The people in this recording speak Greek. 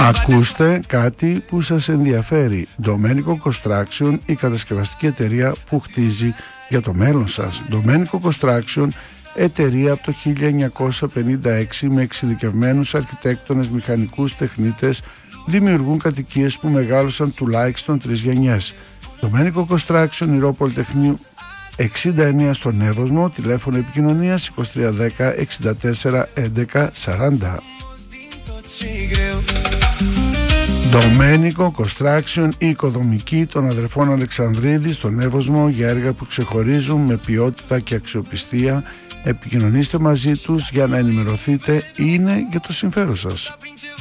Ακούστε κάτι που σας ενδιαφέρει. Domenico Construction, η κατασκευαστική εταιρεία που χτίζει για το μέλλον σας. Domenico Construction, εταιρεία από το 1956 με εξειδικευμένους αρχιτέκτονες, μηχανικούς, τεχνίτες, δημιουργούν κατοικίες που μεγάλωσαν τουλάχιστον 3 γενιές. Domenico Construction, Ηρώ Πολυτεχνείου 69 στον Εύωσμο, τηλέφωνο επικοινωνίας 2310 64 11 40. Domenico Construction, η οικοδομική των αδερφών Αλεξανδρίδη στον Εύωσμο για έργα που ξεχωρίζουν με ποιότητα και αξιοπιστία. Επικοινωνήστε μαζί τους για να ενημερωθείτε, είναι για το συμφέρον σας.